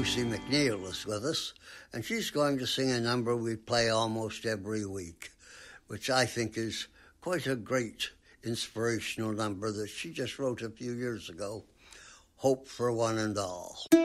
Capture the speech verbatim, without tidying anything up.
Lucy McNeil is with us, and she's going to sing a number we play almost every week, which I think is quite a great inspirational number that she just wrote a few years ago, Hope for One and All.